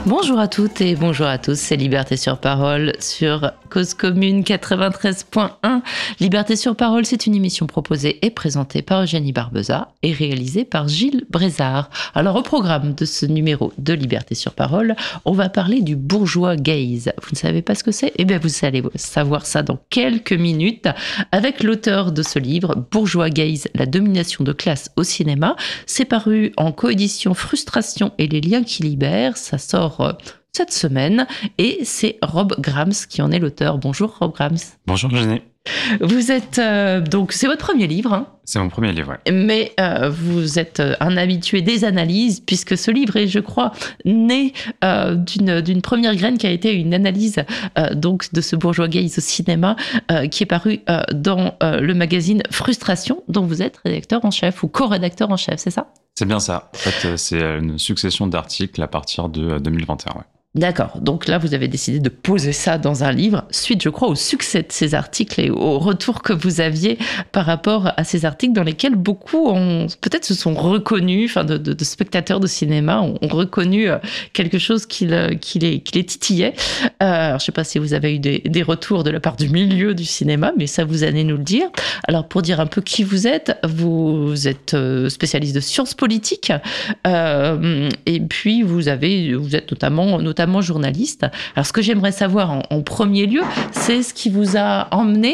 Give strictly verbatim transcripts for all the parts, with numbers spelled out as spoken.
Bonjour à toutes et bonjour à tous, c'est Liberté sur Parole sur Cause Commune quatre-vingt-treize point un. Liberté sur Parole, c'est une émission proposée et présentée par Eugénie Barbeza et réalisée par Gilles Brézard. Alors au programme de ce numéro de Liberté sur Parole, on va parler du bourgeois gaze. Vous ne savez pas ce que c'est ? Eh bien vous allez savoir ça dans quelques minutes avec l'auteur de ce livre, Bourgeois gaze, la domination de classe au cinéma. C'est paru en coédition Frustration et les liens qui libèrent. Ça sort cette semaine et c'est Rob Grams qui en est l'auteur. Bonjour Rob Grams. Bonjour Eugénie. Vous êtes euh, donc c'est votre premier livre, hein, c'est mon premier livre, ouais. Mais euh, vous êtes un habitué des analyses puisque ce livre est, je crois, né euh, d'une d'une première graine qui a été une analyse euh, donc de ce bourgeois gaze au cinéma euh, qui est paru euh, dans euh, le magazine Frustration dont vous êtes rédacteur en chef ou co-rédacteur en chef, c'est ça ? C'est bien ça. En fait, c'est une succession d'articles à partir de deux mille vingt et un, ouais. D'accord, donc là vous avez décidé de poser ça dans un livre, suite je crois au succès de ces articles et au retour que vous aviez par rapport à ces articles dans lesquels beaucoup ont, peut-être se sont reconnus, enfin de, de, de spectateurs de cinéma ont, ont reconnu quelque chose qui, le, qui, les, qui les titillait. Euh, alors je ne sais pas si vous avez eu des, des retours de la part du milieu du cinéma, mais ça vous allez nous le dire. Alors pour dire un peu qui vous êtes, vous êtes spécialiste de sciences politiques euh, et puis vous, avez, vous êtes notamment, notamment notamment journaliste. Alors, ce que j'aimerais savoir en, en premier lieu, c'est ce qui vous a emmené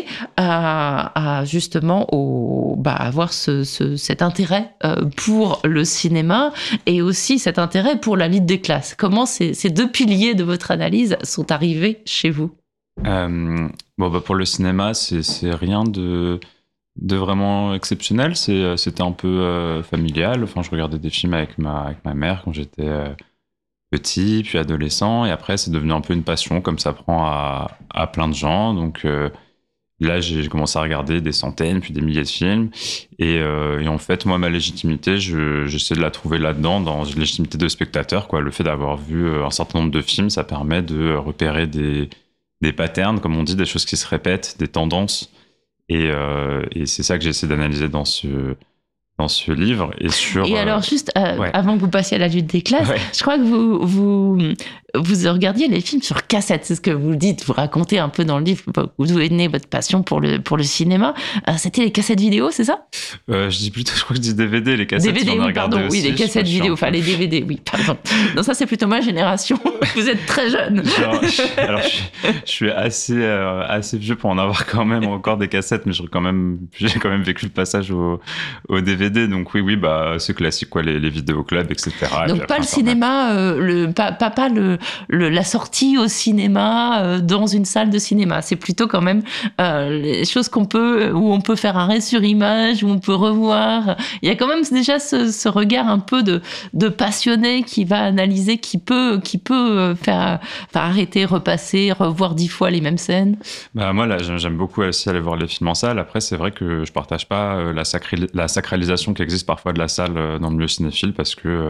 à, à justement au, bah, avoir ce, ce, cet intérêt euh, pour le cinéma et aussi cet intérêt pour la lutte des classes. Comment ces, ces deux piliers de votre analyse sont arrivés chez vous ? euh, bon, bah, pour le cinéma, c'est, c'est rien de, de vraiment exceptionnel. C'est, c'était un peu euh, familial. Enfin, je regardais des films avec ma, avec ma mère quand j'étais... Euh, petit, puis adolescent, et après c'est devenu un peu une passion, comme ça prend à, à plein de gens. Donc euh, là j'ai commencé à regarder des centaines, puis des milliers de films, et, euh, et en fait moi ma légitimité, je, j'essaie de la trouver là-dedans, dans une légitimité de spectateur, quoi. Le fait d'avoir vu un certain nombre de films, ça permet de repérer des, des patterns, comme on dit, des choses qui se répètent, des tendances, et, euh, et c'est ça que j'essaie d'analyser dans ce... dans ce livre et sur... Et alors, juste euh, ouais. avant que vous passiez à la lutte des classes, ouais. Je crois que vous, vous, vous regardiez les films sur cassette, c'est ce que vous dites, vous racontez un peu dans le livre, d'où est née votre passion pour le, pour le cinéma. Euh, c'était les cassettes vidéo, c'est ça ? euh, Je dis plutôt, je crois que je dis D V D, les cassettes. D V D, oui, pardon, aussi, oui, les cassettes vidéo, enfin les D V D, oui, pardon. Non, ça c'est plutôt ma génération, vous êtes très jeune. Genre, je, alors, je, je suis assez, euh, assez vieux pour en avoir quand même encore des cassettes, mais j'ai quand même, j'ai quand même vécu le passage au, au D V D. Donc oui, oui, bah c'est classique, quoi, les, les vidéoclubs, et cetera. Donc pas le cinéma, euh, le, pas, pas, pas le, le, la sortie au cinéma euh, dans une salle de cinéma. C'est plutôt quand même euh, les choses qu'on peut, où on peut faire arrêt sur image, où on peut revoir. Il y a quand même déjà ce, ce regard un peu de, de passionné qui va analyser, qui peut, qui peut faire, faire arrêter, repasser, revoir dix fois les mêmes scènes. Bah moi là, j'aime, j'aime beaucoup aussi aller voir les films en salle. Après, c'est vrai que je partage pas la, sacré, la sacralisation qui existe parfois de la salle dans le milieu cinéphile parce que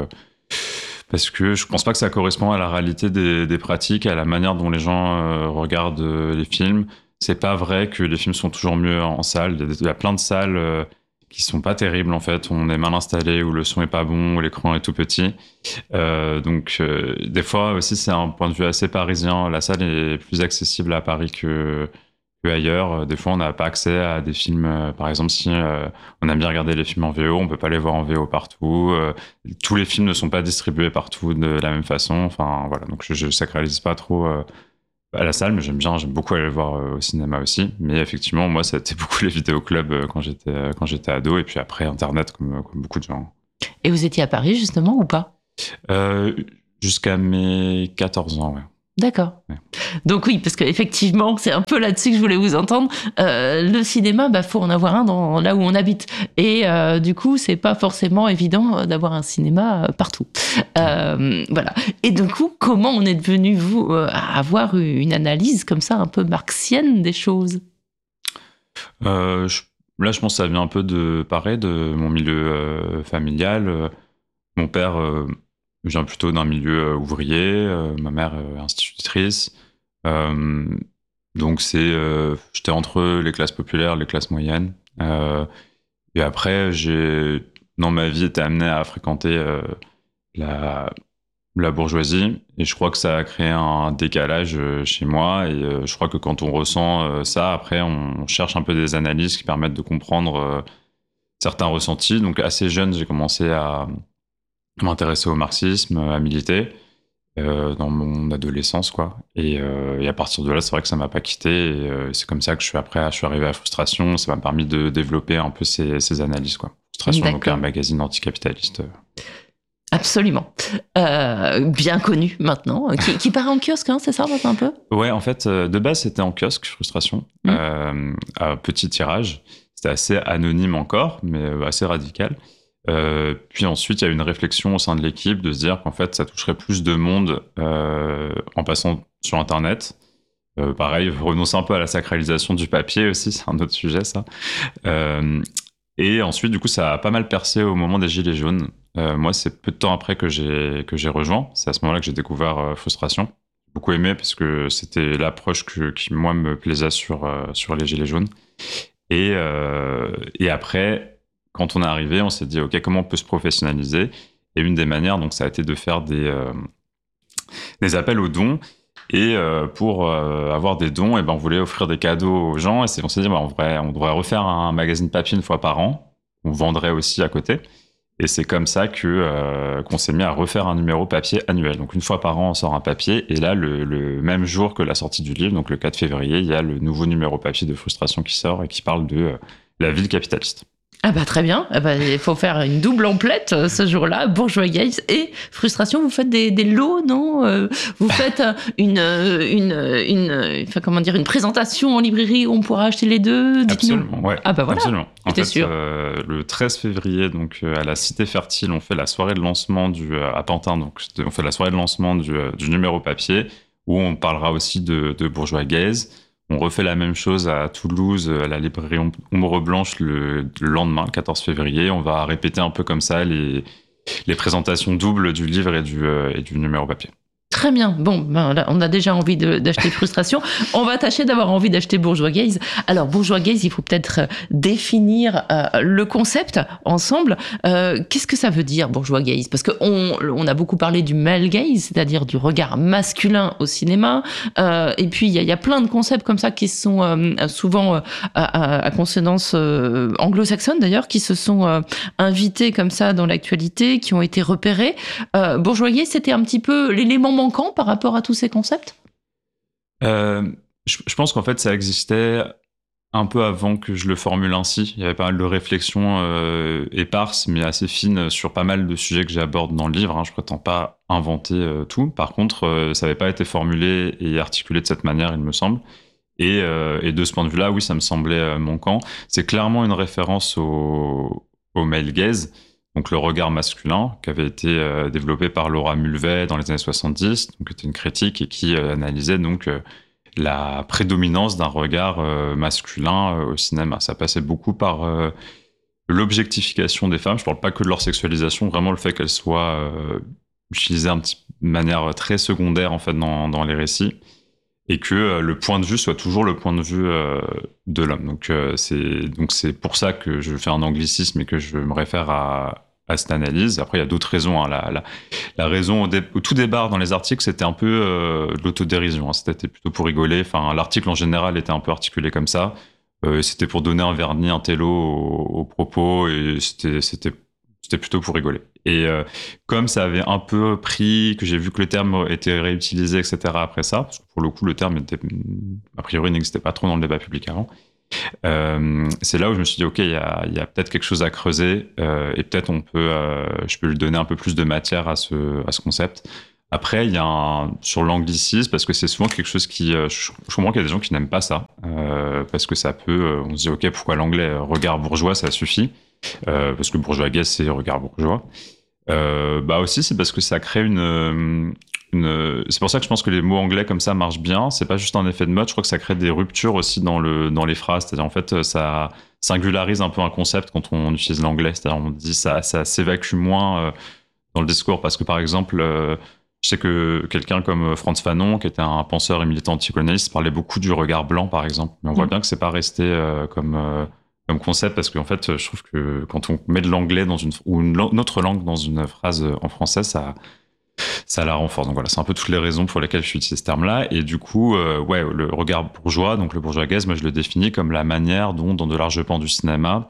parce que je pense pas que ça correspond à la réalité des, des pratiques, à la manière dont les gens euh, regardent euh, les films. C'est pas vrai que les films sont toujours mieux en salle. Il y a plein de salles euh, qui sont pas terribles en fait. On est mal installé, où le son est pas bon, où l'écran est tout petit. Euh, donc euh, des fois aussi c'est un point de vue assez parisien. La salle est plus accessible à Paris que ailleurs. Des fois, on n'a pas accès à des films. Euh, par exemple, si euh, on aime bien regarder les films en V O, on peut pas les voir en V O partout. Euh, tous les films ne sont pas distribués partout de la même façon. Enfin, voilà. Donc, je, je sacralise pas trop euh, à la salle, mais j'aime bien, j'aime beaucoup aller le voir euh, au cinéma aussi. Mais effectivement, moi, ça a été beaucoup les vidéoclubs euh, quand j'étais euh, quand j'étais ado, et puis après Internet, comme, comme beaucoup de gens. Et vous étiez à Paris justement ou pas ? euh, Jusqu'à mes quatorze ans, ouais. D'accord. Ouais. Donc oui, parce qu'effectivement, c'est un peu là-dessus que je voulais vous entendre. Euh, le cinéma, bah, faut en avoir un dans, là où on habite. Et euh, du coup, c'est pas forcément évident d'avoir un cinéma partout. Euh, voilà. Et du coup, comment on est devenu, vous, à avoir une analyse comme ça, un peu marxienne des choses ? euh, je, Là, je pense que ça vient un peu de, pareil, de mon milieu euh, familial. Mon père... Euh, Je viens plutôt d'un milieu euh, ouvrier, euh, ma mère est institutrice. Euh, donc, c'est, euh, j'étais entre les classes populaires, les classes moyennes. Euh, et après, j'ai, dans ma vie, été amené à fréquenter euh, la, la bourgeoisie. Et je crois que ça a créé un décalage euh, chez moi. Et euh, je crois que quand on ressent euh, ça, après, on cherche un peu des analyses qui permettent de comprendre euh, certains ressentis. Donc, assez jeune, j'ai commencé à m'intéresser au marxisme, à militer. Euh, dans mon adolescence, quoi. Et, euh, et à partir de là, c'est vrai que ça m'a pas quitté. Et euh, c'est comme ça que je suis après, je suis arrivé à Frustration. Ça m'a permis de développer un peu ces, ces analyses, quoi. Frustration, D'accord. donc un magazine anticapitaliste. Absolument. Euh, bien connu maintenant, qui, qui paraît en kiosque, hein, c'est ça, maintenant un peu? Ouais, en fait, de base, c'était en kiosque, Frustration, mmh. euh, à petit tirage. C'était assez anonyme encore, mais assez radical. Euh, puis ensuite, il y a eu une réflexion au sein de l'équipe de se dire qu'en fait, ça toucherait plus de monde euh, en passant sur Internet. Euh, pareil, renoncer un peu à la sacralisation du papier aussi, c'est un autre sujet, ça. Euh, et ensuite, du coup, ça a pas mal percé au moment des Gilets jaunes. Euh, moi, c'est peu de temps après que j'ai, que j'ai rejoint. C'est à ce moment-là que j'ai découvert euh, Frustration. J'ai beaucoup aimé parce que c'était l'approche que, qui, moi, me plaisait sur, euh, sur les Gilets jaunes. Et, euh, et après... Quand on est arrivé, on s'est dit, OK, comment on peut se professionnaliser? Et une des manières, donc, ça a été de faire des, euh, des appels aux dons. Et euh, pour euh, avoir des dons, et ben, on voulait offrir des cadeaux aux gens. Et c'est, on s'est dit, bah, on, devrait, on devrait refaire un magazine papier une fois par an. On vendrait aussi à côté. Et c'est comme ça que, euh, qu'on s'est mis à refaire un numéro papier annuel. Donc, une fois par an, on sort un papier. Et là, le, le même jour que la sortie du livre, donc le quatre février, il y a le nouveau numéro papier de Frustration qui sort et qui parle de euh, la ville capitaliste. Ah bah très bien, ah bah, il faut faire une double emplette euh, ce jour-là, Bourgeois Gaze et Frustration. Vous faites des, des lots, non euh, Vous faites euh, une, une, une, enfin, comment dire, une présentation en librairie où on pourra acheter les deux? Dites-nous. Absolument, ouais. Ah bah voilà, absolument. En fait, sûr. Euh, le treize février, donc euh, à la Cité Fertile, on fait la soirée de lancement du euh, à Pantin, donc on fait la soirée de lancement du, euh, du numéro papier où on parlera aussi de, de Bourgeois Gaze. On refait la même chose à Toulouse, à la librairie Ombre Blanche, le, le lendemain, le quatorze février. On va répéter un peu comme ça les, les présentations doubles du livre et du, euh, et du numéro papier. Très bien. Bon, ben là, on a déjà envie de, d'acheter Frustration. On va tâcher d'avoir envie d'acheter Bourgeois Gaze. Alors, Bourgeois Gaze, il faut peut-être définir euh, le concept ensemble. Euh, qu'est-ce que ça veut dire, Bourgeois Gaze? Parce qu'on on a beaucoup parlé du male gaze, c'est-à-dire du regard masculin au cinéma. Euh, et puis, il y, y a plein de concepts comme ça qui sont euh, souvent euh, à, à consonance euh, anglo-saxonne, d'ailleurs, qui se sont euh, invités comme ça dans l'actualité, qui ont été repérés. Euh, Bourgeois Gaze, c'était un petit peu l'élément manquant par rapport à tous ces concepts? euh, je, je pense qu'en fait, ça existait un peu avant que je le formule ainsi. Il y avait pas mal de réflexions euh, éparses, mais assez fines sur pas mal de sujets que j'aborde dans le livre. Hein. Je prétends pas inventer euh, tout. Par contre, euh, ça n'avait pas été formulé et articulé de cette manière, il me semble. Et, euh, et de ce point de vue-là, oui, ça me semblait euh, manquant. C'est clairement une référence au, au male gaze, donc le regard masculin, qui avait été euh, développé par Laura Mulvey dans les années soixante-dix, donc qui était une critique et qui euh, analysait donc euh, la prédominance d'un regard euh, masculin euh, au cinéma. Ça passait beaucoup par euh, l'objectification des femmes. Je parle pas que de leur sexualisation, vraiment le fait qu'elles soient euh, utilisées un petit, de manière très secondaire en fait dans, dans les récits, et que euh, le point de vue soit toujours le point de vue euh, de l'homme. Donc euh, c'est donc c'est pour ça que je fais un anglicisme et que je me réfère à à cette analyse. Après, il y a d'autres raisons. Hein. La, la, la raison au, dé, au tout départ dans les articles, c'était un peu euh, de l'autodérision. Hein. C'était plutôt pour rigoler. Enfin, l'article en général était un peu articulé comme ça. Euh, c'était pour donner un vernis, un télo au, au propos, et c'était, c'était, c'était plutôt pour rigoler. Et euh, comme ça avait un peu pris, que j'ai vu que le terme était réutilisé, et cetera après ça, parce que pour le coup, le terme était, a priori n'existait pas trop dans le débat public avant. Euh, c'est là où je me suis dit ok, il y a, y a peut-être quelque chose à creuser euh, et peut-être on peut, euh, je peux lui donner un peu plus de matière à ce à ce concept. Après, il y a un, sur l'anglicisme, parce que c'est souvent quelque chose qui, je, je comprends qu'il y a des gens qui n'aiment pas ça euh, parce que ça peut, on se dit ok, pourquoi l'anglais regard bourgeois ça suffit euh, parce que bourgeois gaze c'est regard bourgeois. Euh, bah aussi c'est parce que ça crée une Une... C'est pour ça que je pense que les mots anglais comme ça marchent bien. C'est pas juste un effet de mode. Je crois que ça crée des ruptures aussi dans le dans les phrases. C'est-à-dire en fait ça singularise un peu un concept quand on utilise l'anglais. C'est-à-dire on dit ça ça s'évacue moins euh, dans le discours parce que par exemple euh, je sais que quelqu'un comme Frantz Fanon qui était un penseur et militant anticolonialiste parlait beaucoup du regard blanc par exemple. Mais on voit mmh. bien que c'est pas resté euh, comme euh, comme concept parce qu'en fait je trouve que quand on met de l'anglais dans une ou une, une autre langue dans une phrase en français ça ça la renforce. Donc voilà, c'est un peu toutes les raisons pour lesquelles je suis utilisé ce terme-là. Et du coup, euh, ouais, le regard bourgeois, donc le bourgeois gaze, moi je le définis comme la manière dont, dans de larges pans du cinéma,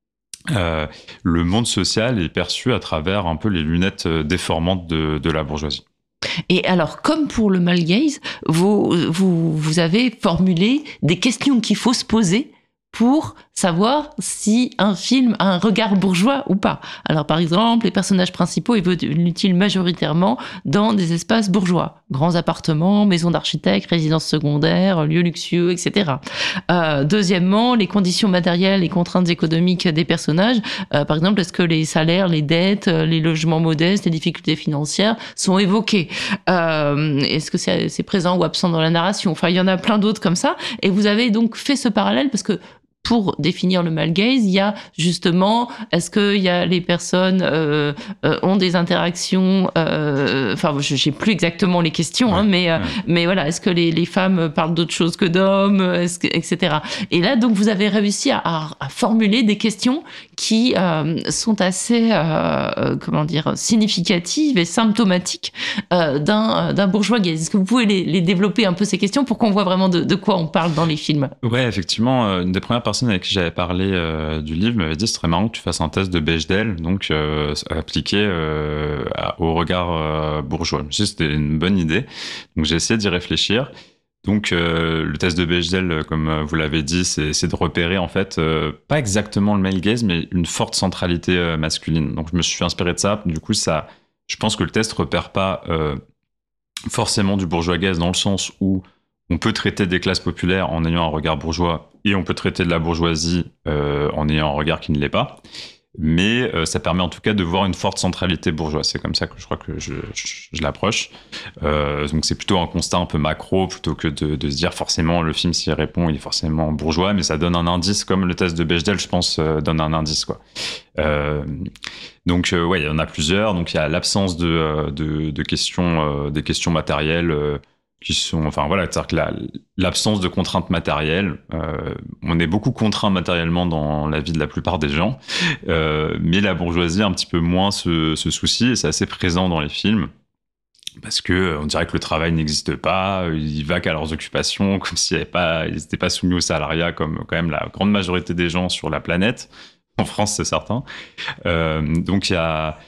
euh, le monde social est perçu à travers un peu les lunettes déformantes de, de la bourgeoisie. Et alors, comme pour le male gaze, vous, vous, vous avez formulé des questions qu'il faut se poser pour savoir si un film a un regard bourgeois ou pas. Alors, par exemple, les personnages principaux évoluent-ils majoritairement dans des espaces bourgeois, grands appartements, maisons d'architectes, résidences secondaires, lieux luxueux, et cetera. Euh, deuxièmement, les conditions matérielles et contraintes économiques des personnages. Euh, par exemple, est-ce que les salaires, les dettes, les logements modestes, les difficultés financières sont évoqués? Euh, est-ce que c'est, c'est présent ou absent dans la narration? Enfin, il y en a plein d'autres comme ça. Et vous avez donc fait ce parallèle parce que pour définir le male gaze, il y a justement, est-ce que il y a les personnes euh, euh, ont des interactions, euh, enfin, je sais plus exactement les questions, ouais, hein, mais euh, ouais. mais voilà, est-ce que les, les femmes parlent d'autre chose que d'hommes, est-ce que, et cetera. Et là, donc, vous avez réussi à, à, à formuler des questions qui euh, sont assez, euh, comment dire, significatives et symptomatiques euh, d'un d'un bourgeois gaze. Est-ce que vous pouvez les, les développer un peu ces questions pour qu'on voit vraiment de, de quoi on parle dans les films? Ouais, effectivement, une des premières personnes avec qui j'avais parlé euh, du livre m'avait dit c'est très marrant que tu fasses un test de Bechdel, donc euh, appliqué euh, à, au regard euh, bourgeois. Je me suis dit c'était une bonne idée, donc j'ai essayé d'y réfléchir. Donc euh, le test de Bechdel, comme vous l'avez dit, c'est, c'est de repérer en fait euh, pas exactement le male gaze, mais une forte centralité euh, masculine. Donc je me suis inspiré de ça. Du coup, ça, je pense que le test repère pas euh, forcément du bourgeois gaze dans le sens où on peut traiter des classes populaires en ayant un regard bourgeois et on peut traiter de la bourgeoisie euh, en ayant un regard qui ne l'est pas. Mais euh, ça permet en tout cas de voir une forte centralité bourgeoise. C'est comme ça que je crois que je, je, je l'approche. Euh, donc c'est plutôt un constat un peu macro plutôt que de, de se dire forcément le film s'il répond il est forcément bourgeois, mais ça donne un indice comme le test de Bechdel, je pense, euh, donne un indice quoi. Euh, donc euh, ouais, il y en a plusieurs. Donc il y a l'absence de, de, de questions, euh, des questions matérielles. Euh, qui sont, enfin voilà, c'est-à-dire que la, l'absence de contraintes matérielles, euh, on est beaucoup contraint matériellement dans la vie de la plupart des gens, euh, mais la bourgeoisie a un petit peu moins ce, ce souci, et c'est assez présent dans les films, parce que on dirait que le travail n'existe pas, ils vaquent à leurs occupations, comme s'ils n'étaient pas, pas soumis au salariat, comme quand même la grande majorité des gens sur la planète, en France c'est certain. Euh, donc il y a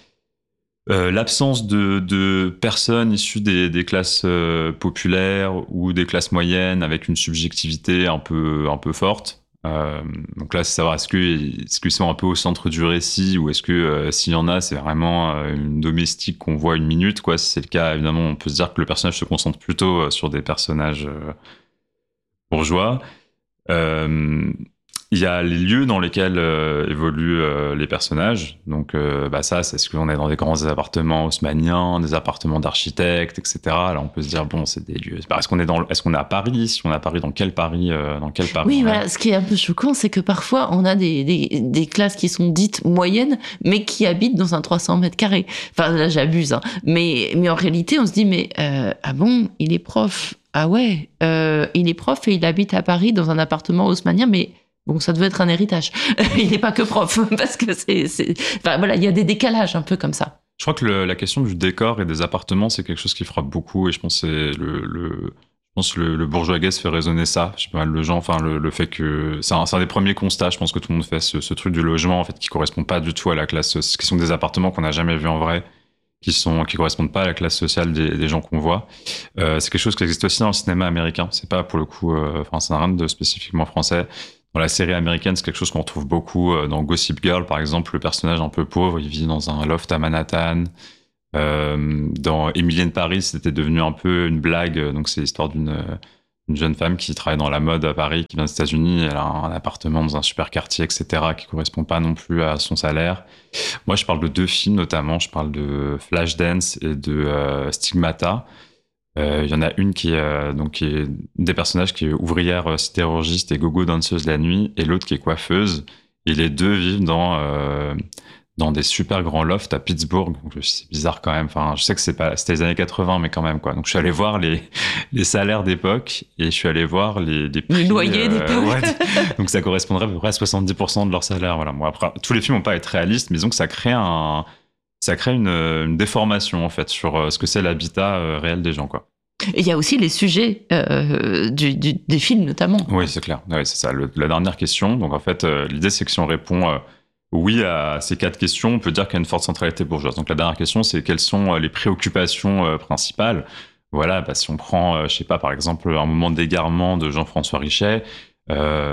Euh, l'absence de, de personnes issues des, des classes euh, populaires ou des classes moyennes avec une subjectivité un peu, un peu forte. Euh, donc là, c'est savoir est-ce qu'ils est-ce qu'ils sont un peu au centre du récit ou est-ce que euh, s'il y en a, c'est vraiment euh, une domestique qu'on voit une minute, quoi. Si c'est le cas, évidemment, on peut se dire que le personnage se concentre plutôt euh, sur des personnages euh, bourgeois. Euh, Il y a les lieux dans lesquels euh, évoluent euh, les personnages. Donc, euh, bah ça, c'est ce qu'on est dans des grands appartements haussmanniens, des appartements d'architectes, et cetera. Là, on peut se dire, bon, c'est des lieux. Est-ce qu'on est dans, est-ce qu'on est à Paris? Si on est à Paris, dans quel Paris, euh, dans quel Paris? Oui, voilà. Ce qui est un peu choquant, c'est que parfois, on a des, des, des classes qui sont dites moyennes, mais qui habitent dans un trois cents mètres carrés. Enfin, là, j'abuse, hein. Mais, mais en réalité, on se dit, mais euh, ah bon, il est prof. Ah ouais, euh, il est prof et il habite à Paris dans un appartement haussmannien, mais bon, ça devait être un héritage. Il n'est pas que prof, parce que c'est, c'est... Enfin, voilà, il y a des décalages un peu comme ça. Je crois que le, la question du décor et des appartements, c'est quelque chose qui frappe beaucoup, et je pense que c'est le, le, je pense que le, le bourgeois gaze fait résonner ça. Je sais pas mal le gens, enfin le, le fait que c'est un, c'est un des premiers constats. Je pense que tout le monde fait ce, ce truc du logement en fait qui correspond pas du tout à la classe, qui sont des appartements qu'on n'a jamais vus en vrai, qui sont qui correspondent pas à la classe sociale des, des gens qu'on voit. Euh, c'est quelque chose qui existe aussi dans le cinéma américain. C'est pas pour le coup, enfin euh, ça n'a rien de spécifiquement français. Dans la série américaine, c'est quelque chose qu'on retrouve beaucoup. Dans Gossip Girl, par exemple, le personnage un peu pauvre, il vit dans un loft à Manhattan. Euh, dans Emily in Paris, c'était devenu un peu une blague. Donc, c'est l'histoire d'une une jeune femme qui travaille dans la mode à Paris, qui vient des États-Unis. Elle a un appartement dans un super quartier, et cetera, qui correspond pas non plus à son salaire. Moi, je parle de deux films, notamment. Je parle de Flashdance et de euh, Stigmata. Il euh, y en a une qui est, euh, donc, qui est des personnages qui est ouvrière euh, sidérurgiste et gogo danseuse la nuit, et l'autre qui est coiffeuse. Et les deux vivent dans, euh, dans des super grands lofts à Pittsburgh. Donc, c'est bizarre quand même. Enfin, je sais que c'est pas, c'était les années quatre-vingts, mais quand même, quoi. Donc, je suis allé voir les, les salaires d'époque et je suis allé voir les, les prix. Les loyers euh, d'époque. Ouais, donc, ça correspondrait à peu près à soixante-dix pour cent de leur salaire. Voilà. Bon, après, tous les films n'ont pas à être réalistes, mais disons que ça crée un, ça crée une, une déformation en fait sur ce que c'est l'habitat euh, réel des gens, quoi. Et il y a aussi les sujets euh, du, du, des films notamment. Oui, c'est clair. Oui, c'est ça. Le, la dernière question. Donc en fait, euh, l'idée c'est que si on répond euh, oui à ces quatre questions, on peut dire qu'il y a une forte centralité bourgeoise. Donc la dernière question, c'est quelles sont les préoccupations euh, principales. Voilà, bah, si on prend, euh, je sais pas, par exemple, un moment d'égarement de Jean-François Richet. Euh,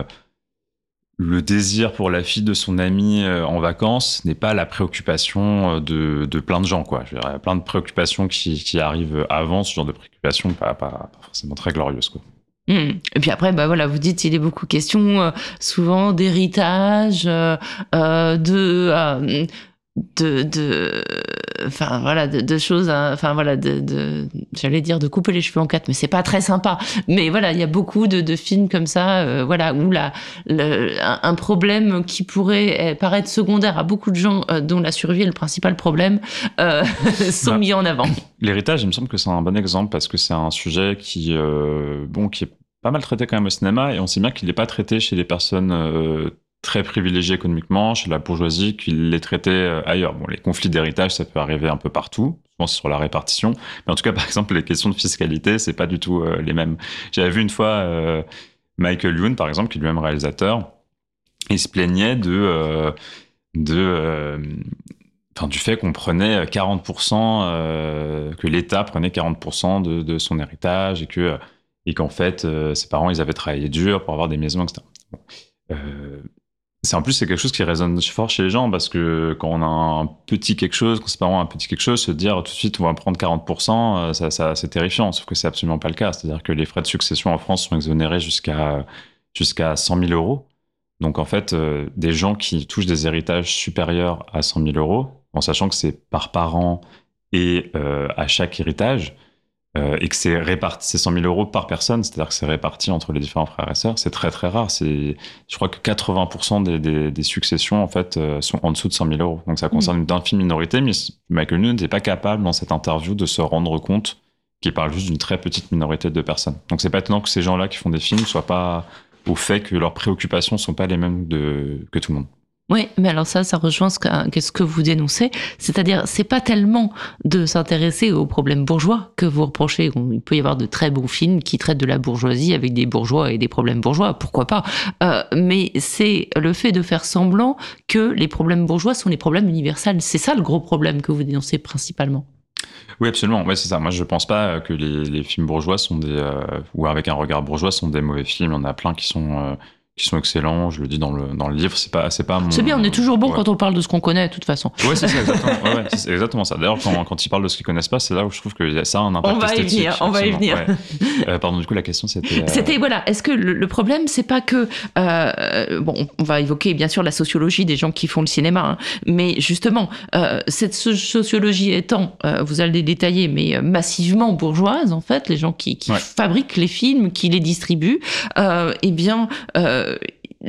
Le désir pour la fille de son ami euh, en vacances n'est pas la préoccupation de, de plein de gens, quoi. Je veux dire, il y a plein de préoccupations qui, qui arrivent avant, ce genre de préoccupations pas, pas, pas forcément très glorieuses, quoi. Mmh. Et puis après, bah voilà, vous dites, il est beaucoup question euh, souvent d'héritage, euh, euh, de, euh, de, de, enfin voilà, de, de choses, enfin voilà, de, de, j'allais dire de couper les cheveux en quatre, mais c'est pas très sympa. Mais voilà, il y a beaucoup de, de films comme ça, euh, voilà, où la, le, un problème qui pourrait paraître secondaire à beaucoup de gens, euh, dont la survie est le principal problème, euh, sont bah, mis en avant. L'héritage, il me semble que c'est un bon exemple parce que c'est un sujet qui, euh, bon, qui est pas mal traité quand même au cinéma, et on sait bien qu'il n'est pas traité chez les personnes euh, très privilégiées économiquement, chez la bourgeoisie, qu'il est traité euh, ailleurs. Bon, les conflits d'héritage, ça peut arriver un peu partout, souvent c'est sur la répartition, mais en tout cas, par exemple, les questions de fiscalité, c'est pas du tout euh, les mêmes. J'avais vu une fois euh, Michael Youn, par exemple, qui est lui-même réalisateur, il se plaignait de... Euh, de euh, Enfin, du fait qu'on prenait quarante pour cent, euh, que l'État prenait quarante pour cent de, de son héritage et que et qu'en fait euh, ses parents ils avaient travaillé dur pour avoir des maisons, et cetera. Bon. Euh, c'est en plus c'est quelque chose qui résonne fort chez les gens parce que quand on a un petit quelque chose, quand ses parents ont un petit quelque chose, se dire tout de suite on va prendre quarante pour cent, ça, ça c'est terrifiant. Sauf que c'est absolument pas le cas. C'est-à-dire que les frais de succession en France sont exonérés jusqu'à jusqu'à cent mille euros. Donc en fait, euh, des gens qui touchent des héritages supérieurs à cent mille euros, en sachant que c'est par parent et euh, à chaque héritage, euh, et que c'est réparti, c'est cent mille euros par personne, c'est-à-dire que c'est réparti entre les différents frères et sœurs, c'est très très rare. C'est, je crois que quatre-vingts pour cent des, des, des successions en fait euh, sont en dessous de cent mille euros. Donc ça concerne mmh. une infime minorité, mais Michael Youn n'était pas capable dans cette interview de se rendre compte qu'il parle juste d'une très petite minorité de personnes. Donc c'est pas étonnant que ces gens-là qui font des films soient pas au fait que leurs préoccupations sont pas les mêmes de, que tout le monde. Oui, mais alors ça, ça rejoint ce que, ce que vous dénoncez. C'est-à-dire, c'est pas tellement de s'intéresser aux problèmes bourgeois que vous reprochez. Il peut y avoir de très bons films qui traitent de la bourgeoisie avec des bourgeois et des problèmes bourgeois, pourquoi pas. Euh, mais c'est le fait de faire semblant que les problèmes bourgeois sont les problèmes universels. C'est ça le gros problème que vous dénoncez principalement. Oui, absolument. Ouais, c'est ça. Moi, je pense pas que les, les films bourgeois sont des, euh, ou avec un regard bourgeois sont des mauvais films. Il y en a plein qui sont, euh, qui sont excellents. Je le dis dans le, dans le livre. C'est pas, c'est pas mon. C'est bien. On est toujours bon ouais. quand on parle de ce qu'on connaît, de toute façon. Ouais, c'est ça, exactement. Ouais, ouais, c'est exactement ça. D'ailleurs, quand, quand ils parlent de ce qu'ils connaissent pas, c'est là où je trouve que ça a un impact on va esthétique. Y venir, on va y venir. Ouais. Euh, pardon, du coup, la question c'était. Euh... C'était voilà. Est-ce que le, le problème, c'est pas que euh, bon, on va évoquer bien sûr la sociologie des gens qui font le cinéma, hein, mais justement, euh, cette sociologie étant, euh, vous allez détailler, mais massivement bourgeoise en fait, les gens qui, qui ouais. fabriquent les films, qui les distribuent, euh, eh bien. Euh,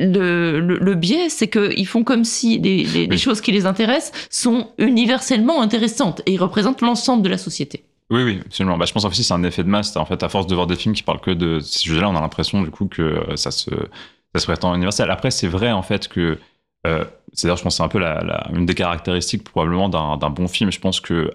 Le, le, le biais, c'est qu'ils font comme si les, les, oui. les choses qui les intéressent sont universellement intéressantes et ils représentent l'ensemble de la société. Oui, oui, absolument. Bah, je pense aussi que c'est un effet de masse. En fait, à force de voir des films qui parlent que de ces sujets-là, on a l'impression du coup que ça se, ça se prétend universel. Après, c'est vrai en fait que, euh, c'est-à-dire, je pense que c'est un peu la, la, une des caractéristiques probablement d'un, d'un bon film. Je pense que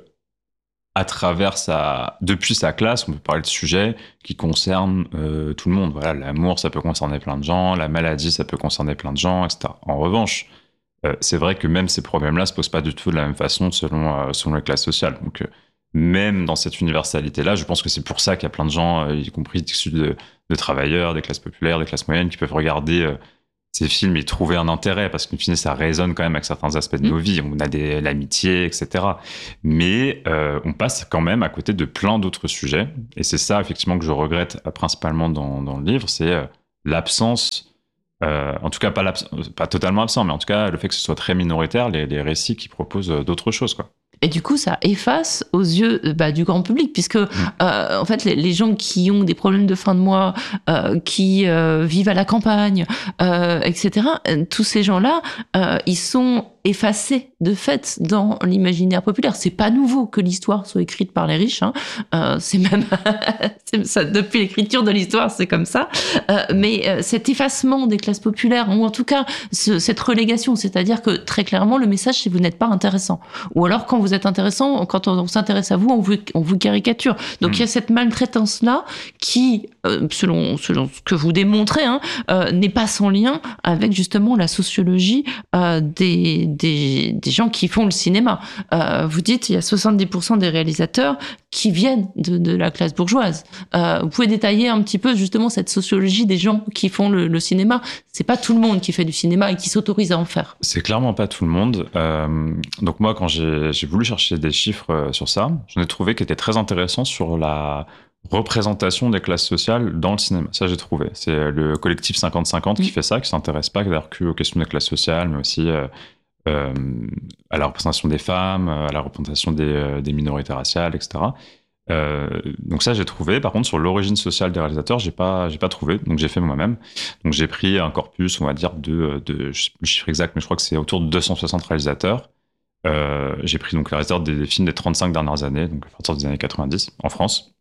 à travers sa, depuis sa classe, on peut parler de sujets qui concernent euh, tout le monde. Voilà, l'amour, ça peut concerner plein de gens, la maladie, ça peut concerner plein de gens, et cetera. En revanche, euh, c'est vrai que même ces problèmes-là se posent pas du tout de la même façon selon euh, selon les classes sociales. Donc, euh, même dans cette universalité-là, je pense que c'est pour ça qu'il y a plein de gens, euh, y compris issus de, de travailleurs, des classes populaires, des classes moyennes, qui peuvent regarder euh, ces films et trouver un intérêt, parce qu'au final, ça résonne quand même avec certains aspects de nos vies. On a des, l'amitié, et cetera. Mais euh, on passe quand même à côté de plein d'autres sujets. Et c'est ça, effectivement, que je regrette principalement dans, dans le livre, c'est euh, l'absence, euh, en tout cas pas, pas totalement absent, mais en tout cas le fait que ce soit très minoritaire, les, les récits qui proposent d'autres choses, quoi. Et du coup, ça efface aux yeux bah, du grand public, puisque mmh. euh, en fait, les, les gens qui ont des problèmes de fin de mois, euh, qui euh, vivent à la campagne, euh, et cetera, tous ces gens-là, euh, ils sont effacées de fait dans l'imaginaire populaire. C'est pas nouveau que l'histoire soit écrite par les riches, hein. Euh, c'est même c'est ça, depuis l'écriture de l'histoire, c'est comme ça. Euh, mais euh, cet effacement des classes populaires, ou en tout cas ce, cette relégation, c'est-à-dire que très clairement le message c'est vous n'êtes pas intéressant. Ou alors quand vous êtes intéressant, quand on, on s'intéresse à vous, on vous, on vous caricature. Donc mmh. il y a cette maltraitance-là qui, euh, selon, selon ce que vous démontrez, hein, euh, n'est pas sans lien avec justement la sociologie euh, des, des, des gens qui font le cinéma. Euh, vous dites il y a soixante-dix pour cent des réalisateurs qui viennent de, de la classe bourgeoise. Euh, vous pouvez détailler un petit peu justement cette sociologie des gens qui font le, le cinéma. C'est pas tout le monde qui fait du cinéma et qui s'autorise à en faire. C'est clairement pas tout le monde. Euh, donc moi, quand j'ai, j'ai voulu chercher des chiffres sur ça, j'en ai trouvé qui étaient très intéressants sur la représentation des classes sociales dans le cinéma. Ça, j'ai trouvé. C'est le collectif cinquante cinquante mmh. qui fait ça, qui s'intéresse pas d'ailleurs qu'aux questions des classes sociales, mais aussi euh, euh, à la représentation des femmes, à la représentation des, euh, des minorités raciales, et cetera. Euh, donc ça, j'ai trouvé. Par contre, sur l'origine sociale des réalisateurs, j'ai pas, j'ai pas trouvé. Donc j'ai fait moi-même. Donc j'ai pris un corpus, on va dire, de, de je sais plus le chiffre exact, mais je crois que c'est autour de deux cent soixante réalisateurs. Euh, j'ai pris donc les réalisateurs des, des films des trente-cinq dernières années, donc à partir des années quatre-vingt-dix en France.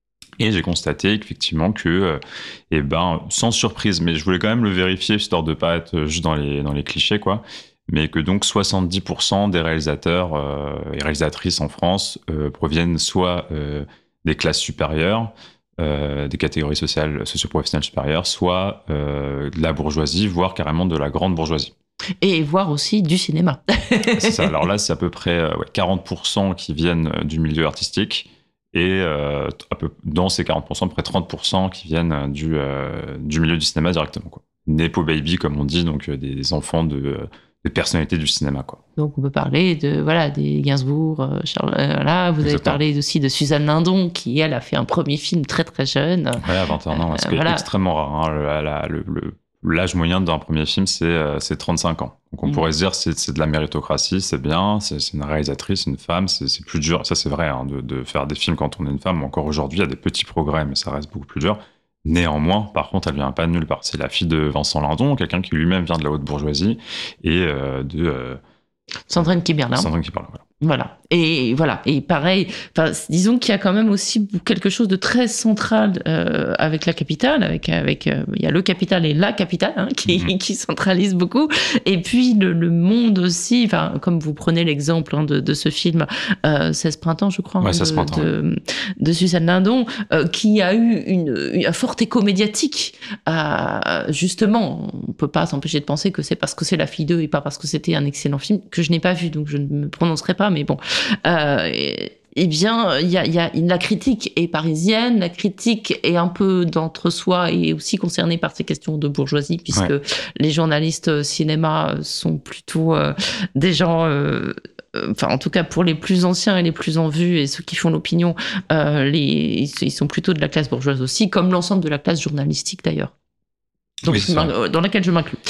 Et j'ai constaté effectivement que, euh, eh ben, sans surprise, mais je voulais quand même le vérifier histoire de pas être juste dans les dans les clichés, quoi. Mais que donc soixante-dix pour cent des réalisateurs euh, et réalisatrices en France euh, proviennent soit euh, des classes supérieures, euh, des catégories sociales, socio-professionnelles supérieures, soit euh, de la bourgeoisie, voire carrément de la grande bourgeoisie. Et voire aussi du cinéma. C'est ça. Alors là, c'est à peu près ouais, quarante pour cent qui viennent du milieu artistique. Et euh, à peu, dans ces quarante pour cent, à peu près trente pour cent qui viennent du, euh, du milieu du cinéma directement, quoi. Nepo baby, comme on dit, donc euh, des enfants de, euh, de personnalités du cinéma, quoi. Donc on peut parler de, voilà, des Gainsbourg, euh, Charles, euh, voilà, vous Exactement. Avez parlé aussi de Suzanne Lindon, qui, elle, a fait un premier film très très jeune. Ouais, à vingt et un ans, euh, ce qui voilà. est extrêmement rare. Hein, le, la, le, le, l'âge moyen d'un premier film, c'est, euh, c'est trente-cinq ans. Donc on mmh. pourrait se dire c'est, c'est de la méritocratie, c'est bien, c'est, c'est une réalisatrice, une femme, c'est, c'est plus dur. Ça, c'est vrai, hein, de, de faire des films quand on est une femme. Encore aujourd'hui, il y a des petits progrès, mais ça reste beaucoup plus dur. Néanmoins, par contre, elle vient pas de nulle part. C'est la fille de Vincent Lindon, quelqu'un qui lui-même vient de la haute bourgeoisie, et euh, de... Euh, Sandrine Kiberlin. Sandrine Kiberlin, voilà. Voilà. Et voilà. Et pareil, disons qu'il y a quand même aussi quelque chose de très central euh, avec la capitale, avec avec euh, il y a le capital et la capitale hein, qui mm-hmm. qui centralise beaucoup. Et puis le, le monde aussi. Enfin, comme vous prenez l'exemple hein, de, de ce film euh, seize printemps, je crois, ouais, hein, seize de, printemps, de, ouais. de Suzanne Lindon, euh, qui a eu une, une un fort écho médiatique. Euh, justement, on peut pas s'empêcher de penser que c'est parce que c'est la fille d'eux et pas parce que c'était un excellent film que je n'ai pas vu, donc je ne me prononcerai pas. Mais bon, euh, eh bien, il y a, y a la critique est parisienne, la critique est un peu d'entre-soi et aussi concernée par ces questions de bourgeoisie, puisque ouais. les journalistes cinéma sont plutôt euh, des gens, euh, enfin en tout cas pour les plus anciens et les plus en vue et ceux qui font l'opinion, euh, les, ils sont plutôt de la classe bourgeoise aussi, comme l'ensemble de la classe journalistique d'ailleurs. Donc, oui, dans laquelle je m'inclus.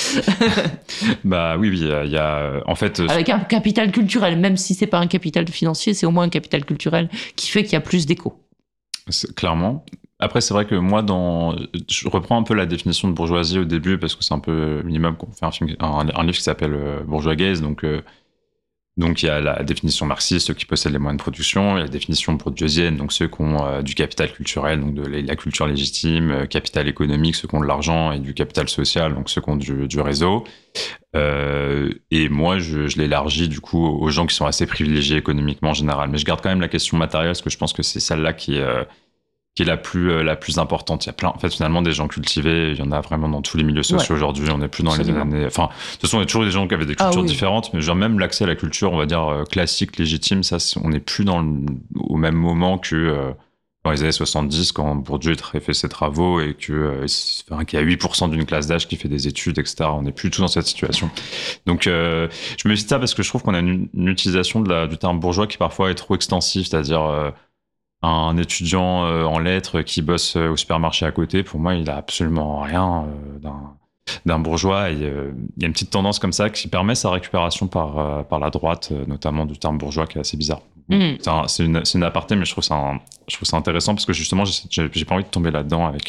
Bah oui, oui, il y a, en fait... Avec un capital culturel, même si c'est pas un capital financier, c'est au moins un capital culturel qui fait qu'il y a plus d'écho. C'est, clairement. Après, c'est vrai que moi, dans, je reprends un peu la définition de bourgeoisie au début, parce que c'est un peu minimum qu'on fait un, film, un, un livre qui s'appelle euh, Bourgeois Gaze, donc... Euh, Donc, il y a la définition marxiste, ceux qui possèdent les moyens de production, et la définition bourdieusienne, donc ceux qui ont euh, du capital culturel, donc de la culture légitime, euh, capital économique, ceux qui ont de l'argent, et du capital social, donc ceux qui ont du, du réseau. Euh, et moi, je, je l'élargis du coup aux gens qui sont assez privilégiés économiquement en général. Mais je garde quand même la question matérielle, parce que je pense que c'est celle-là qui est... Euh, qui est la plus, euh, la plus importante. Il y a plein, en fait, finalement, des gens cultivés, il y en a vraiment dans tous les milieux sociaux ouais. aujourd'hui, on n'est plus dans Absolument. les années... Enfin, de toute façon, il y a toujours des gens qui avaient des cultures ah, oui. différentes, mais genre même l'accès à la culture, on va dire, euh, classique, légitime, ça, on n'est plus dans le, au même moment que euh, dans les années soixante-dix, quand Bourdieu a fait ses travaux et que, euh, enfin, qu'il y a huit pour cent d'une classe d'âge qui fait des études, et cetera. On n'est plus tout dans cette situation. Donc, euh, je me méfie de ça parce que je trouve qu'on a une, une utilisation de la, du terme bourgeois qui parfois est trop extensive, c'est-à-dire... Euh, un étudiant euh, en lettres qui bosse au supermarché à côté, pour moi, il a absolument rien euh, d'un, d'un bourgeois. Il euh, y a une petite tendance comme ça qui permet sa récupération par, euh, par la droite, euh, notamment du terme bourgeois, qui est assez bizarre. Mmh. C'est, un, c'est, une, c'est une aparté, mais je trouve ça, un, je trouve ça intéressant parce que justement, j'ai, j'ai pas envie de tomber là-dedans avec, euh,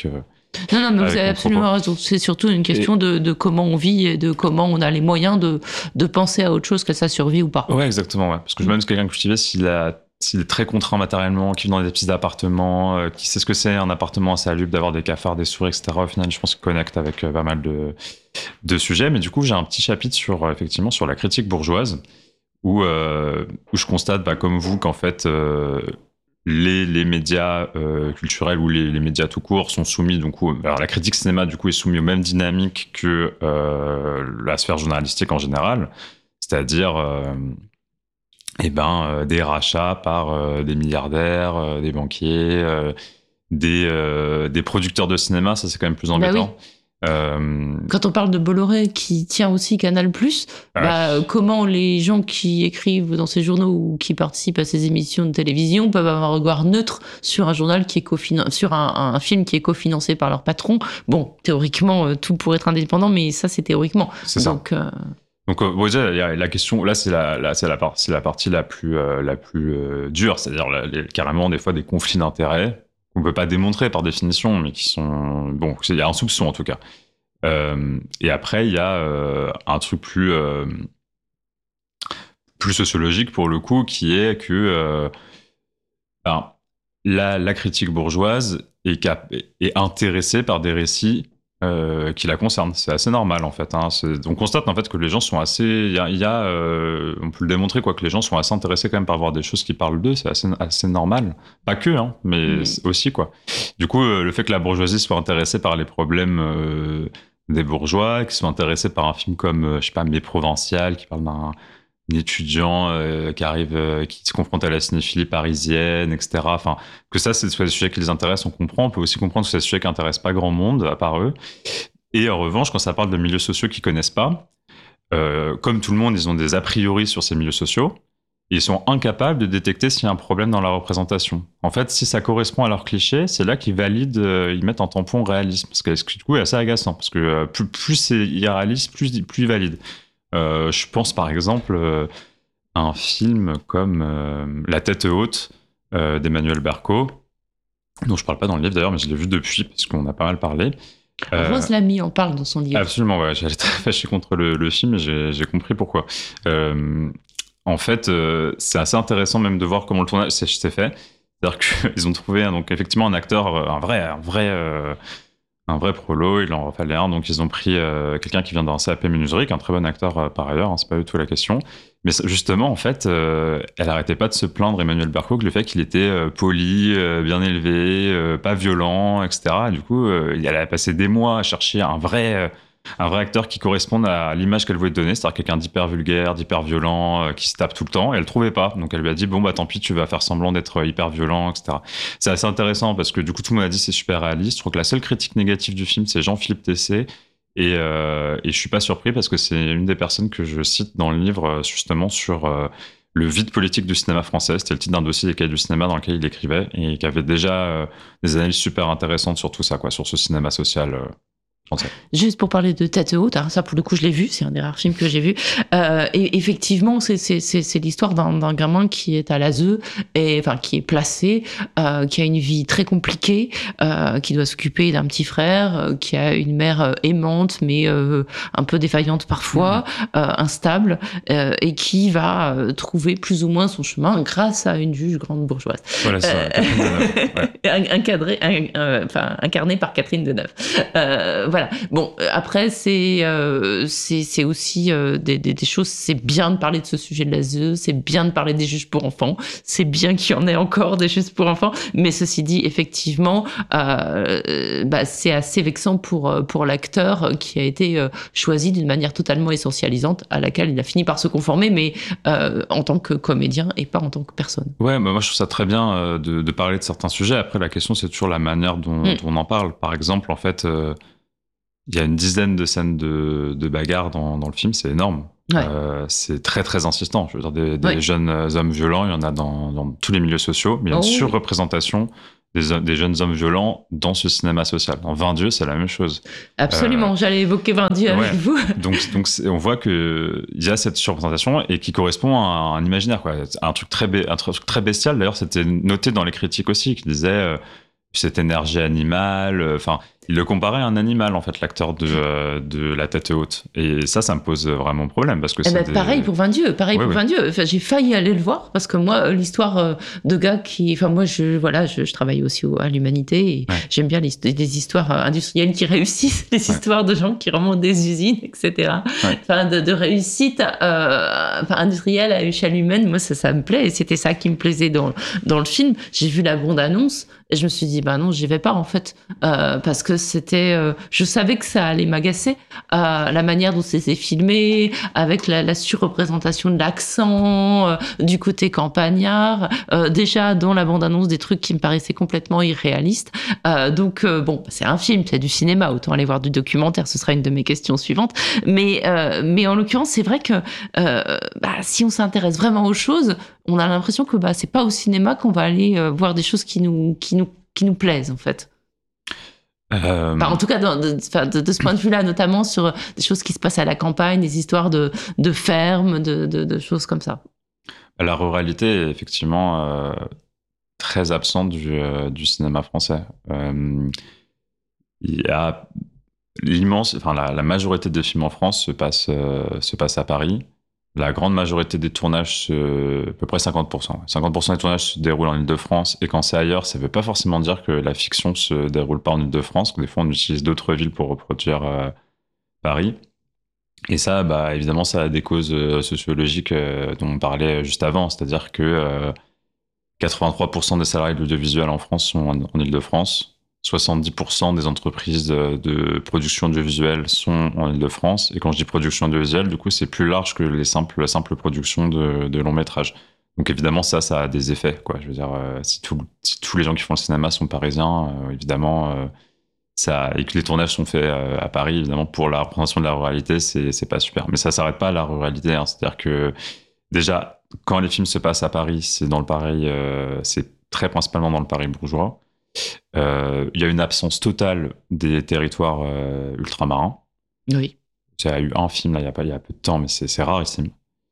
Non, non, mais vous avez absolument raison. C'est surtout une question et... de, de comment on vit et de comment on a les moyens de, de penser à autre chose que sa survie ou pas. Ouais, exactement. Ouais. Parce que même quelqu'un cultivé, s'il, a, s'il est très contraint matériellement, qui vit dans des petits appartements, euh, qui sait ce que c'est un appartement insalubre, d'avoir des cafards, des souris, et cetera. Au final, je pense qu'il connecte avec euh, pas mal de, de sujets. Mais du coup, j'ai un petit chapitre sur, euh, effectivement, sur la critique bourgeoise où, euh, où je constate, bah, comme vous, qu'en fait... Euh, Les, les médias euh, culturels ou les, les médias tout court sont soumis, donc, au, alors la critique cinéma du coup est soumise aux mêmes dynamiques que euh, la sphère journalistique en général, c'est-à-dire euh, eh ben, euh, des rachats par euh, des milliardaires, euh, des banquiers, euh, des, euh, des producteurs de cinéma, ça c'est quand même plus embêtant. Bah oui. Euh... Quand on parle de Bolloré qui tient aussi Canal+, ah bah, ouais. Comment les gens qui écrivent dans ces journaux ou qui participent à ces émissions de télévision peuvent avoir un regard neutre sur un journal qui est cofinan- sur un, un film qui est cofinancé par leur patron. Bon, théoriquement, tout pourrait être indépendant, mais ça c'est théoriquement. C'est Donc, ça. Euh... Donc, euh, bon, déjà, la, la question, là, c'est la, la, c'est la, part, c'est la partie la plus, euh, la plus euh, dure, c'est-à-dire la, les, carrément des fois des conflits d'intérêts qu'on peut pas démontrer par définition, mais qui sont... Bon, il y a un soupçon en tout cas. Euh, et après, il y a euh, un truc plus, euh, plus sociologique pour le coup, qui est que euh, ben, la, la critique bourgeoise est, cap- est intéressée par des récits euh, qui la concernent. C'est assez normal en fait. Hein. C'est, on constate en fait que les gens sont assez... Il y a, y a euh, on peut le démontrer, quoi, que les gens sont assez intéressés quand même par voir des choses qui parlent d'eux. C'est assez, assez normal. Pas que, hein, mais mmh. aussi, quoi. Du coup, euh, le fait que la bourgeoisie soit intéressée par les problèmes... Euh, des bourgeois, qui sont intéressés par un film comme, euh, je sais pas, Mes Provinciales, qui parle d'un étudiant euh, qui arrive, euh, qui se confronte à la cinéphilie parisienne, et cetera. Enfin, que ça, c'est des sujets qui les intéressent, on comprend. On peut aussi comprendre que c'est des sujets qui n'intéressent pas grand monde, à part eux. Et en revanche, quand ça parle de milieux sociaux qu'ils connaissent pas, euh, comme tout le monde, ils ont des a priori sur ces milieux sociaux. Ils sont incapables de détecter s'il y a un problème dans la représentation. En fait, si ça correspond à leur cliché, c'est là qu'ils valident, euh, ils mettent un tampon réalisme. Parce que du coup, c'est assez agaçant. Parce que euh, plus, plus c'est irréaliste, plus, plus valide. Euh, je pense par exemple euh, à un film comme euh, La tête haute euh, d'Emmanuel Berco, dont je parle pas dans le livre d'ailleurs, mais je l'ai vu depuis, parce qu'on a pas mal parlé. Euh, Rose Lamy en parle dans son livre. Absolument, ouais. J'allais très fâché contre le, le film, et j'ai, j'ai compris pourquoi. Euh, En fait, euh, c'est assez intéressant même de voir comment le tournage s'est, s'est fait. C'est-à-dire qu'ils ont trouvé donc effectivement un acteur, un vrai, un vrai, euh, un vrai prolo. Il en fallait un, donc ils ont pris euh, quelqu'un qui vient d'un C A P menuiserie, qui est un très bon acteur euh, par ailleurs. Hein, c'est pas du tout la question. Mais justement, en fait, euh, elle arrêtait pas de se plaindre, Emmanuel Berco, que le fait qu'il était euh, poli, euh, bien élevé, euh, pas violent, et cetera. Et du coup, euh, elle a passé des mois à chercher un vrai. Euh, un vrai acteur qui corresponde à l'image qu'elle voulait donner, c'est-à-dire quelqu'un d'hyper vulgaire, d'hyper violent, euh, qui se tape tout le temps, et elle le trouvait pas. Donc elle lui a dit, bon bah tant pis, tu vas faire semblant d'être hyper violent, et cetera. C'est assez intéressant parce que du coup tout le monde a dit c'est super réaliste. Je trouve que la seule critique négative du film, c'est Jean-Philippe Tessé, et, euh, et je suis pas surpris parce que c'est une des personnes que je cite dans le livre justement sur euh, le vide politique du cinéma français. C'était le titre d'un dossier des cahiers du cinéma dans lequel il écrivait et qui avait déjà euh, des analyses super intéressantes sur tout ça, quoi, sur ce cinéma social. Euh, Juste pour parler de Tête haute, hein, ça pour le coup je l'ai vu, c'est un des rares films que j'ai vu. Euh, et effectivement, c'est, c'est, c'est, c'est l'histoire d'un, d'un gamin qui est à l'A S E, et, enfin qui est placé, euh, qui a une vie très compliquée, euh, qui doit s'occuper d'un petit frère, euh, qui a une mère euh, aimante mais euh, un peu défaillante parfois, mmh. euh, instable, euh, et qui va euh, trouver plus ou moins son chemin grâce à une juge grande bourgeoise. Voilà, c'est euh, ça. Ouais. Encadré, un, euh, enfin incarné par Catherine Deneuve. Euh, voilà. Bon, après, c'est, euh, c'est, c'est aussi euh, des, des, des choses. C'est bien de parler de ce sujet de l'A S E, c'est bien de parler des juges pour enfants, c'est bien qu'il y en ait encore des juges pour enfants. Mais ceci dit, effectivement, euh, bah, c'est assez vexant pour, pour l'acteur qui a été euh, choisi d'une manière totalement essentialisante à laquelle il a fini par se conformer, mais euh, en tant que comédien et pas en tant que personne. Ouais, bah moi je trouve ça très bien euh, de, de parler de certains sujets. Après, la question, c'est toujours la manière dont, mmh. dont on en parle. Par exemple, en fait. Euh, Il y a une dizaine de scènes de, de bagarre dans, dans le film, c'est énorme. Ouais. Euh, c'est très très insistant. Je veux dire, des, des ouais. jeunes hommes violents, il y en a dans, dans tous les milieux sociaux, mais il y a une oh, surreprésentation oui. des, des jeunes hommes violents dans ce cinéma social. Dans vingt Dieux, c'est la même chose. Absolument, euh, j'allais évoquer vingt Dieux ouais. avec vous. donc donc on voit qu'il y a cette surreprésentation et qui correspond à un imaginaire, quoi. Un truc très, un truc très bestial. D'ailleurs, c'était noté dans les critiques aussi, qui disaient... Euh, cette énergie animale, enfin, il le comparait à un animal, en fait, l'acteur de, euh, de La Tête Haute. Et ça, ça me pose vraiment problème. Parce que Eh c'est ben, des... pareil pour vingt Dieu, pareil Ouais, pour ouais. vingt Dieu. Enfin, j'ai failli aller le voir parce que moi, l'histoire euh, de gars qui, enfin moi, je voilà, je, je travaille aussi au- à l'Humanité et Ouais. j'aime bien les, les histoires euh, industrielles qui réussissent, les Ouais. histoires de gens qui remontent des usines, et cetera. Ouais. Enfin, de, de réussite euh, enfin, industrielle à échelle humaine, moi ça, ça me plaît et c'était ça qui me plaisait dans dans le film. J'ai vu la bande-annonce et je me suis dit bah non, j'y vais pas en fait euh, parce que c'était, euh, je savais que ça allait m'agacer, euh, la manière dont c'était filmé, avec la, la surreprésentation de l'accent, euh, du côté campagnard, euh, déjà dans la bande-annonce des trucs qui me paraissaient complètement irréalistes. Euh, donc euh, bon, c'est un film, c'est du cinéma, autant aller voir du documentaire, ce sera une de mes questions suivantes. Mais euh, mais en l'occurrence, c'est vrai que euh, bah, si on s'intéresse vraiment aux choses, on a l'impression que bah c'est pas au cinéma qu'on va aller euh, voir des choses qui nous qui nous qui nous plaisent en fait. Euh, Enfin, en tout cas, dans- de, enfin, de, de ce point de vue-là, notamment sur des choses qui se passent à la campagne, des histoires de, de fermes, de, de, de choses comme ça. la ruralité est effectivement euh, très absente du, euh, du cinéma français. Euh, il y a l'immense, enfin la, la majorité des films en France se passe, euh, se passe à Paris. La grande majorité des tournages, se, à peu près cinquante pour cent. cinquante pour cent des tournages se déroulent en Île-de-France. Et quand c'est ailleurs, ça ne veut pas forcément dire que la fiction se déroule pas en Île-de-France. Que des fois, on utilise d'autres villes pour reproduire euh, Paris. Et ça, bah, évidemment, ça a des causes euh, sociologiques euh, dont on parlait juste avant. C'est-à-dire que euh, quatre-vingt-trois pour cent des salariés de l'audiovisuel en France sont en, en Île-de-France. soixante-dix pour cent des entreprises de, de production audiovisuelle sont en Île-de-France. Et quand je dis production audiovisuelle, du coup, c'est plus large que les simples, la simple production de, de long métrage. Donc évidemment, ça, ça a des effets, quoi. Je veux dire, euh, si, tout, si tous les gens qui font le cinéma sont parisiens, euh, évidemment, euh, ça, et que les tournages sont faits euh, à Paris, évidemment, pour la représentation de la ruralité, c'est, c'est pas super. Mais ça s'arrête pas à la ruralité, hein. C'est-à-dire que déjà, quand les films se passent à Paris, c'est dans le Paris, euh, c'est très principalement dans le Paris bourgeois. Il euh, y a une absence totale des territoires euh, ultramarins. Oui. Il y a eu un film là, il y a pas, il y a peu de temps, mais c'est, c'est rarissime.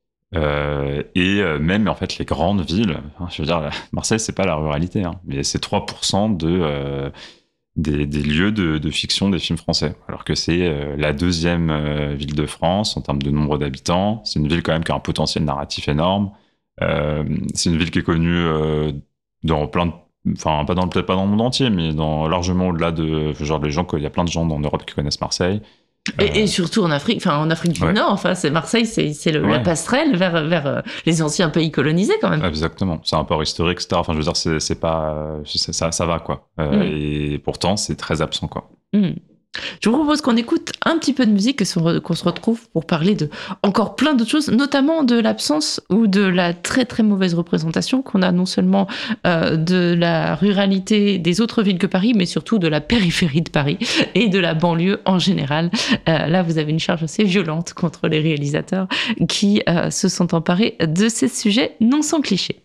Euh, et euh, même en fait les grandes villes, hein, je veux dire, Marseille c'est pas la ruralité, hein, mais c'est trois pour cent de euh, des, des lieux de, de fiction des films français, alors que c'est euh, la deuxième euh, ville de France en termes de nombre d'habitants. C'est une ville quand même qui a un potentiel narratif énorme. Euh, c'est une ville qui est connue euh, dans plein de Enfin, pas dans, peut-être pas dans le monde entier, mais dans, largement au-delà de. Genre, les gens, il y a plein de gens en Europe qui connaissent Marseille. Et, Euh, et surtout en Afrique, enfin en Afrique du ouais. Nord, enfin c'est Marseille, c'est, c'est le, Ouais. la passerelle vers, vers euh, les anciens pays colonisés quand même. Exactement. C'est un port historique, et cetera. Enfin, je veux dire, c'est, c'est pas. euh, c'est- ça, ça va, quoi. Euh, Mm. Et pourtant, c'est très absent, quoi. Mm. Je vous propose qu'on écoute un petit peu de musique et se- qu'on se retrouve pour parler de encore plein d'autres choses, notamment de l'absence ou de la très très mauvaise représentation qu'on a non seulement euh, de la ruralité des autres villes que Paris, mais surtout de la périphérie de Paris et de la banlieue en général. Euh, là, vous avez une charge assez violente contre les réalisateurs qui euh, se sont emparés de ces sujets non sans clichés.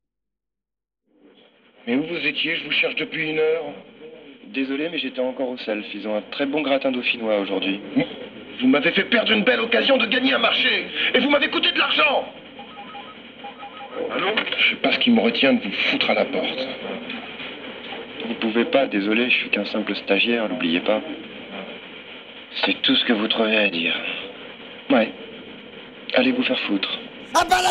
Mais où vous étiez? Je vous cherche depuis une heure. Désolé, mais j'étais encore au self. Ils ont un très bon gratin dauphinois aujourd'hui. Vous m'avez fait perdre une belle occasion de gagner un marché. Et vous m'avez coûté de l'argent. Allô? Je sais pas ce qui me retient de vous foutre à la porte. Vous pouvez pas, désolé, je suis qu'un simple stagiaire, n'oubliez pas. C'est tout ce que vous trouvez à dire. Ouais. Allez vous faire foutre.